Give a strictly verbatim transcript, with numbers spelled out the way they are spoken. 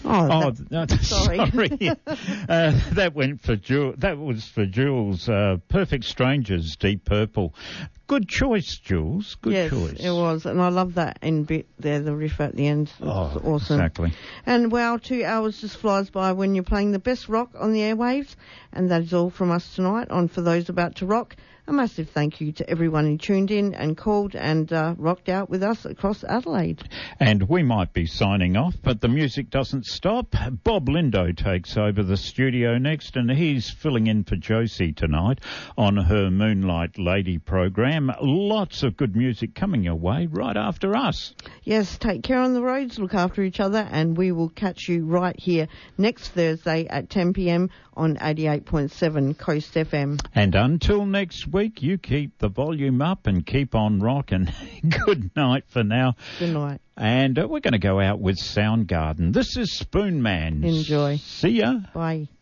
Oh, Oh, that, no, sorry. sorry. uh, that went for Jules. That was for Jules. Uh, Perfect Strangers, Deep Purple. Good choice, Jules. Good yes, choice. It was, and I love that in bit there, the riff at the end. It's Oh, awesome. exactly. And wow, two hours just flies by when you're playing the best rock on the airwaves. And that is all from us tonight on For Those About to Rock. A massive thank you to everyone who tuned in and called and uh, rocked out with us across Adelaide. And we might be signing off, but the music doesn't stop. Bob Lindo takes over the studio next, and he's filling in for Josie tonight on her Moonlight Lady program. Lots of good music coming your way right after us. Yes, take care on the roads, look after each other, and we will catch you right here next Thursday at ten p.m. on eighty-eight point seven Coast F M. And until next week, you keep the volume up and keep on rocking. Good night for now. Good night. And uh, we're going to go out with Soundgarden. This is Spoon Man. Enjoy. See ya. Bye.